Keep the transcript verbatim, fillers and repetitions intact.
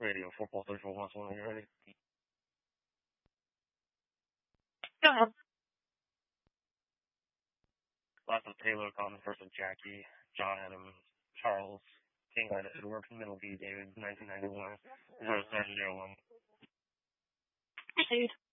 Radio, Football Social Once when you're ready. Go ahead. Lots of Taylor, Common Person, Jackie, John Adams, Charles, King Ed, Edward, Middle V, David, nineteen ninety-one, zero seven zero one. Proceed.